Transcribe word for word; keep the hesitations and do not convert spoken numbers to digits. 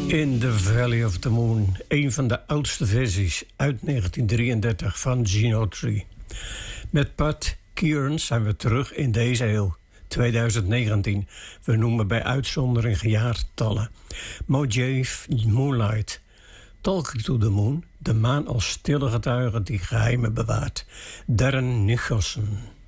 In the Valley of the Moon, een van de oudste versies uit negentien drieëndertig van Gene Autry. Met Pat Kearns zijn we terug in deze eeuw, twintig negentien. We noemen bij uitzondering jaartallen. Mojave Moonlight, Talking to the Moon, de maan als stille getuige die geheimen bewaart. Darren Nicholson.